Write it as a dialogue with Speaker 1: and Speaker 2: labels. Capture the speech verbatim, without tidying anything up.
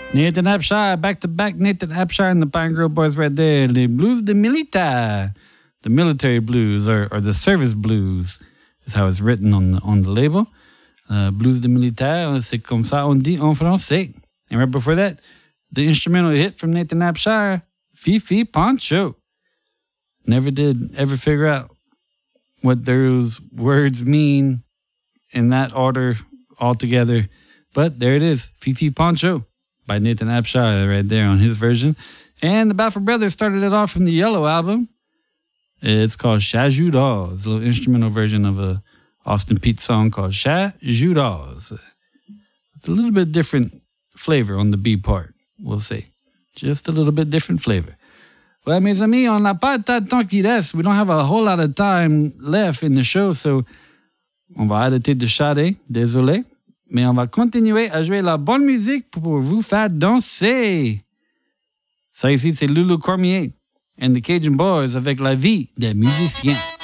Speaker 1: Nathan Abshire, back-to-back Nathan Abshire and the Pine Grove Boys right there. Les Blues de Militaire. The military blues, or, or the service blues, is how it's written on the, on the label. Uh, blues de Militaire, c'est comme ça on dit en français. And right before that, the instrumental hit from Nathan Abshire, Fifi Poncho. Never did ever figure out what those words mean in that order altogether. But there it is, Fifi Poncho by Nathan Abshire right there on his version. And the Balfour Brothers started it off from the Yellow album. It's called Chat Judas. It's a little instrumental version of a Austin Peete song called Chat Judas. It's a little bit different flavor on the B part, we'll say. Just a little bit different flavor. Well, mes amis, on n'a pas tant de temps qu'il reste. We don't have a whole lot of time left in the show, so on va arrêter de charrer. Désolé. Mais on va continuer à jouer la bonne musique pour vous faire danser. Ça ici, c'est Loulou Cormier and the Cajun Boys avec La Vie des musiciens.